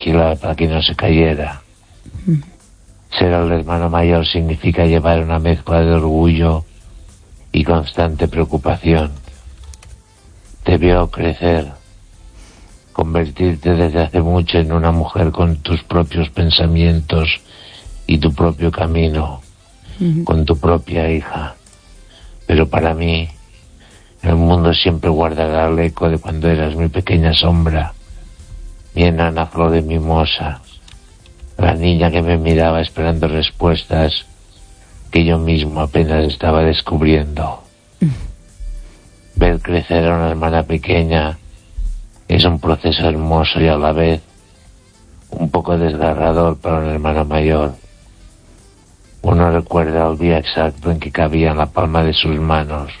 vigilar para que no se cayera. Ser el hermano mayor significa llevar una mezcla de orgullo y constante preocupación. Te veo crecer, convertirte desde hace mucho en una mujer con tus propios pensamientos y tu propio camino, con tu propia hija. Pero para mí, el mundo siempre guardará el eco de cuando eras mi pequeña sombra, mi enana flor de mimosa, la niña que me miraba esperando respuestas que yo mismo apenas estaba descubriendo. Ver crecer a una hermana pequeña es un proceso hermoso y a la vez un poco desgarrador para una hermana mayor. Uno recuerda el día exacto en que cabía en la palma de sus manos.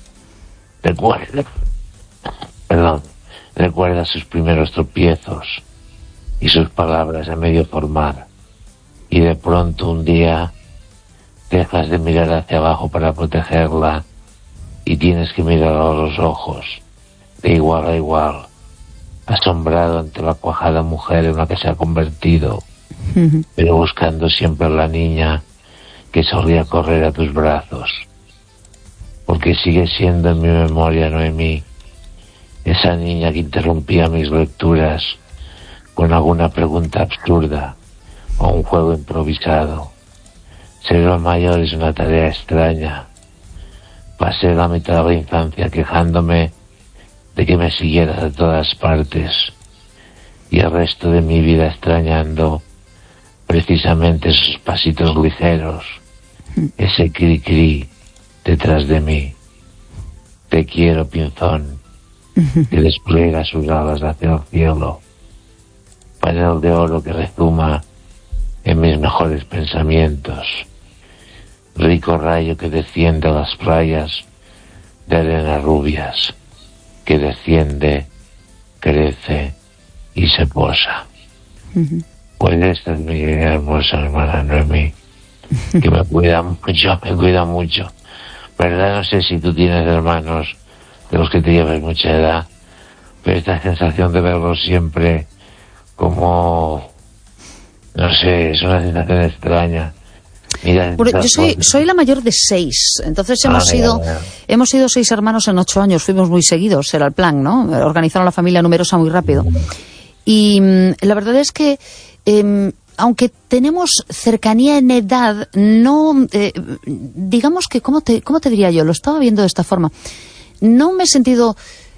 Recuerda sus primeros tropiezos y sus palabras a medio formar. Y de pronto un día dejas de mirar hacia abajo para protegerla y tienes que mirar a los ojos, de igual a igual, asombrado ante la cuajada mujer en la que se ha convertido, pero buscando siempre a la niña que solía correr a tus brazos. Porque sigue siendo en mi memoria Noemí, esa niña que interrumpía mis lecturas con alguna pregunta absurda o un juego improvisado. Ser el mayor es una tarea extraña. Pasé la mitad de la infancia quejándome de que me siguieras a todas partes y el resto de mi vida extrañando precisamente esos pasitos ligeros, ese cri-cri detrás de mí. Te quiero, pinzón, que despliega sus alas hacia el cielo, panel de oro que rezuma en mis mejores pensamientos, rico rayo que desciende a las playas de arena rubias, que desciende, crece y se posa. Pues esta es mi hermosa hermana Noemí, que me cuida mucho. ¿Verdad? No sé si tú tienes hermanos de los que te llevas mucha edad, pero esta sensación de verlos siempre como, no sé, es una sensación extraña. Mira, bueno, yo soy la mayor de 6, entonces hemos sido 6 hermanos en 8 años, fuimos muy seguidos, era el plan, ¿no? Organizaron la familia numerosa muy rápido. Y la verdad es que, aunque tenemos cercanía en edad, no, digamos que, ¿cómo te diría yo? Lo estaba viendo de esta forma. No me he sentido,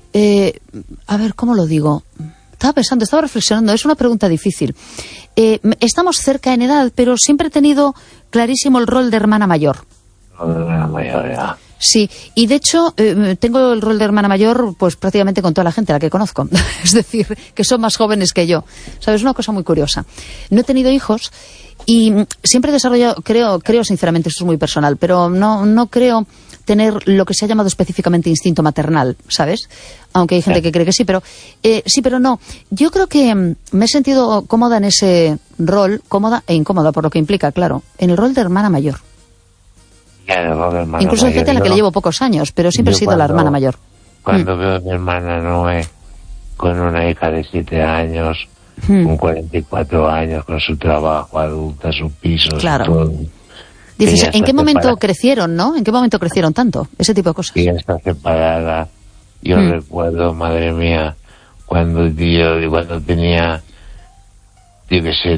a ver, ¿cómo lo digo? Estaba reflexionando, es una pregunta difícil. Estamos cerca en edad, pero siempre he tenido clarísimo el rol de hermana mayor. Hermana mayor, ya. Sí, y de hecho tengo el rol de hermana mayor pues prácticamente con toda la gente a la que conozco. Es decir, que son más jóvenes que yo. ¿Sabes? Una cosa muy curiosa. No he tenido hijos y siempre he desarrollado, creo sinceramente, esto es muy personal, pero no creo tener lo que se ha llamado específicamente instinto maternal, ¿sabes? Aunque hay gente que cree que sí, pero no. Yo creo que me he sentido cómoda en ese rol, cómoda e incómoda, por lo que implica, claro, en el rol de hermana mayor. Incluso hay gente a la que le llevo pocos años, pero siempre he sido la hermana mayor. Cuando veo a mi hermana Noé con una hija de 7 años, con 44 años, con su trabajo adulta, su piso, claro. Todo. Dices, ¿en qué momento crecieron, no? ¿En qué momento crecieron tanto? Ese tipo de cosas. Ella está separada. Yo recuerdo, madre mía, cuando tenía, yo qué sé,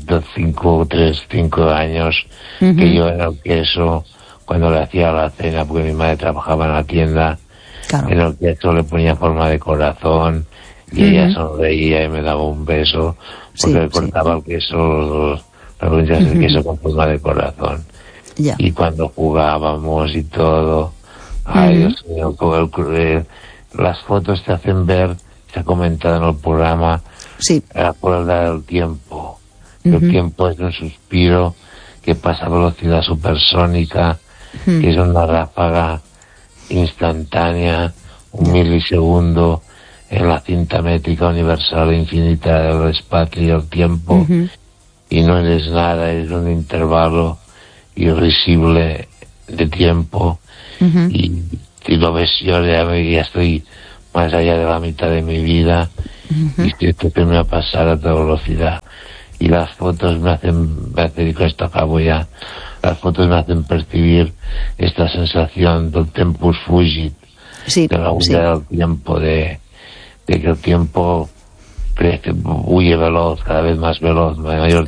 5 años, que yo era el queso, cuando le hacía la cena, porque mi madre trabajaba en la tienda, claro. En el queso le ponía forma de corazón, y ella sonreía y me daba un beso, porque le cortaba el queso, las lonchas de queso con forma de corazón. Ya. Y cuando jugábamos y todo, ay Dios mío, las fotos te hacen ver, se ha comentado en el programa, la cualidad del tiempo. El tiempo es un suspiro que pasa a velocidad supersónica, que es una ráfaga instantánea, un milisegundo en la cinta métrica universal infinita del espacio y el tiempo, y no eres nada, es un intervalo irrisible de tiempo, y si lo ves, yo ya estoy más allá de la mitad de mi vida y si esto se me va a pasar a toda velocidad. Y las fotos me hacen, con esto acabo ya, las fotos me hacen percibir esta sensación del tempus fugit, sí, de la huida del tiempo, de que el tiempo crece, huye veloz, cada vez más veloz, mayor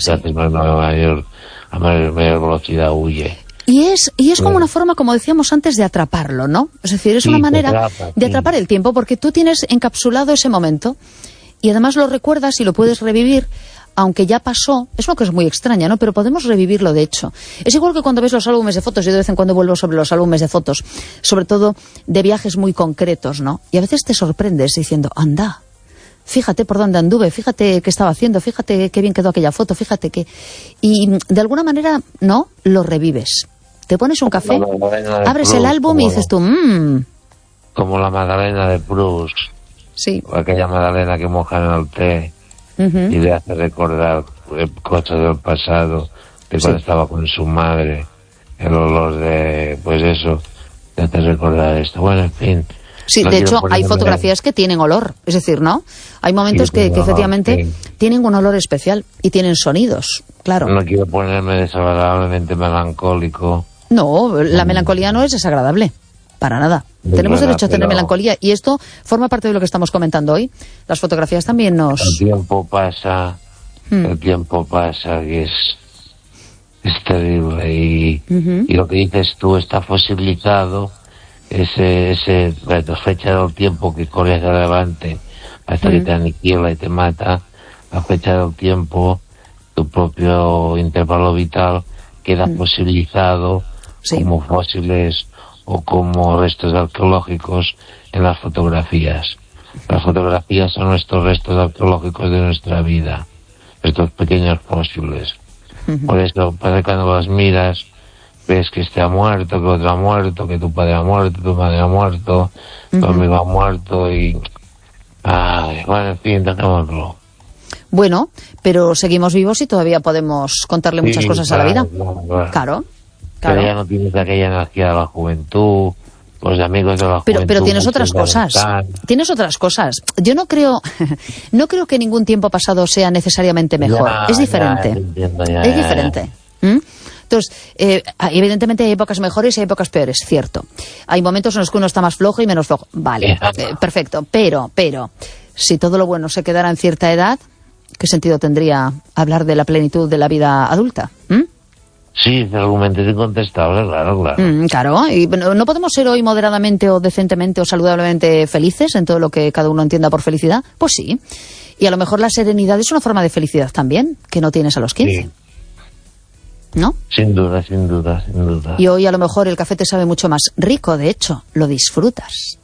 velocidad huye. Y es como una forma, como decíamos antes, de atraparlo, ¿no? Es decir, es una manera de atrapar el tiempo, porque tú tienes encapsulado ese momento y además lo recuerdas y lo puedes revivir, aunque ya pasó. Es una cosa muy extraña, ¿no? Pero podemos revivirlo, de hecho. Es igual que cuando ves los álbumes de fotos. Yo de vez en cuando vuelvo sobre los álbumes de fotos, sobre todo de viajes muy concretos, ¿no? Y a veces te sorprendes diciendo, anda, fíjate por dónde anduve, fíjate qué estaba haciendo, fíjate qué bien quedó aquella foto, fíjate que... Y de alguna manera, ¿no? Lo revives. Te pones un café, abres el álbum y dices tú, Como la magdalena de Proust. Sí. O aquella magdalena que mojan en el té y le hace recordar cosas del pasado, de cuando estaba con su madre, el olor de, pues eso, le hace recordar esto. Bueno, en fin. Sí, de hecho, hay fotografías que tienen olor, es decir, ¿no? Hay momentos que efectivamente tienen un olor especial y tienen sonidos, claro. No quiero ponerme desagradablemente melancólico. No, la melancolía no es desagradable, para nada. Tenemos derecho a tener melancolía y esto forma parte de lo que estamos comentando hoy. Las fotografías también nos... El tiempo pasa, que es terrible y lo que dices tú está fosilizado, la fecha del tiempo que corre hacia adelante hasta que te aniquila y te mata, la fecha del tiempo, tu propio intervalo vital queda fosilizado como fósiles o como restos arqueológicos en las fotografías. Las fotografías son estos restos arqueológicos de nuestra vida, estos pequeños fósiles. Por eso, cuando las miras, ves que este ha muerto, que otro ha muerto, que tu padre ha muerto, tu madre ha muerto, tu amigo ha muerto y... bueno, en fin, dejémoslo. Bueno, pero seguimos vivos y todavía podemos contarle muchas cosas a la vida. Claro. Pero ya no tienes aquella energía de la juventud, los amigos de la juventud. Pero tienes otras cosas. Tienes otras cosas. Yo no creo que ningún tiempo pasado sea necesariamente mejor. Es diferente. Es diferente. Entonces, evidentemente hay épocas mejores y hay épocas peores, cierto. Hay momentos en los que uno está más flojo y menos flojo. Vale, perfecto. Pero, si todo lo bueno se quedara en cierta edad, ¿qué sentido tendría hablar de la plenitud de la vida adulta? Sí, es argumentos incontestables, claro. Claro, y ¿no podemos ser hoy moderadamente o decentemente o saludablemente felices en todo lo que cada uno entienda por felicidad? Pues sí. Y a lo mejor la serenidad es una forma de felicidad también, que no tienes a los 15. Sí. ¿No? Sin duda. Y hoy a lo mejor el café te sabe mucho más rico, de hecho, lo disfrutas.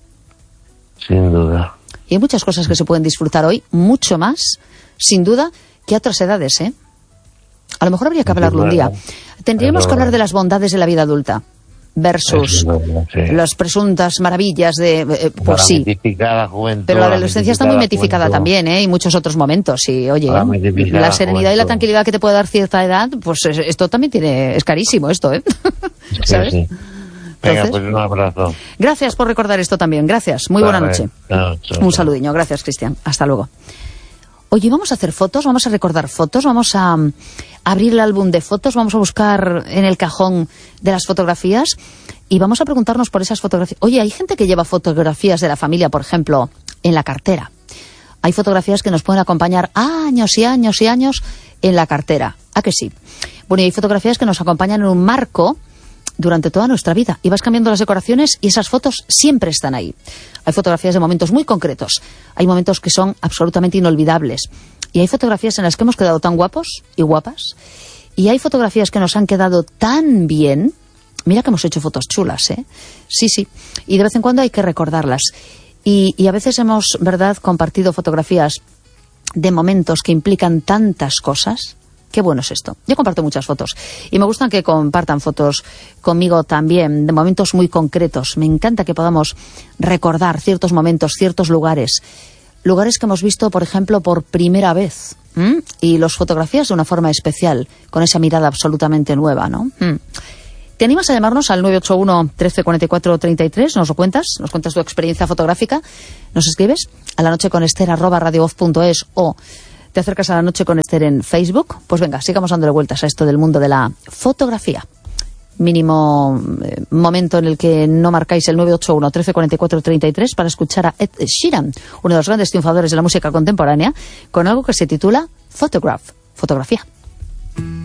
Sin duda. Y hay muchas cosas que se pueden disfrutar hoy, mucho más, sin duda, que a otras edades, ¿eh? A lo mejor habría que hablarlo un día. Tendríamos que hablar de las bondades de la vida adulta versus las presuntas maravillas de... pues sí, pero la adolescencia está muy metificada también, ¿eh? Y muchos otros momentos. Y oye, la serenidad y la tranquilidad que te puede dar cierta edad, pues esto también es carísimo esto, ¿eh? ¿Sabes? Sí. Venga, pues un abrazo. Gracias por recordar esto también. Gracias. Muy buena noche. Un saludiño. Gracias, Cristian. Hasta luego. Oye, vamos a hacer fotos, vamos a recordar fotos, vamos a abrir el álbum de fotos, vamos a buscar en el cajón de las fotografías y vamos a preguntarnos por esas fotografías. Oye, hay gente que lleva fotografías de la familia, por ejemplo, en la cartera. Hay fotografías que nos pueden acompañar años y años y años en la cartera. ¿A que sí? Bueno, y hay fotografías que nos acompañan en un marco durante toda nuestra vida. Y vas cambiando las decoraciones y esas fotos siempre están ahí. Hay fotografías de momentos muy concretos. Hay momentos que son absolutamente inolvidables. Y hay fotografías en las que hemos quedado tan guapos y guapas. Y hay fotografías que nos han quedado tan bien. Mira que hemos hecho fotos chulas, ¿eh? Sí. Y de vez en cuando hay que recordarlas. Y a veces hemos, ¿verdad?, compartido fotografías de momentos que implican tantas cosas. Qué bueno es esto. Yo comparto muchas fotos y me gustan que compartan fotos conmigo también de momentos muy concretos. Me encanta que podamos recordar ciertos momentos, ciertos lugares que hemos visto, por ejemplo, por primera vez. Y los fotografías de una forma especial, con esa mirada absolutamente nueva, ¿no? ¿Te animas a llamarnos al 981 13 44 33? Nos cuentas tu experiencia fotográfica, nos escribes a lanocheconester@radiovoz.es o te acercas a La Noche con Ester en Facebook. Pues venga, sigamos dándole vueltas a esto del mundo de la fotografía. Mínimo momento en el que no marcáis el 981 13 44 33 para escuchar a Ed Sheeran, uno de los grandes triunfadores de la música contemporánea, con algo que se titula Photograph, fotografía.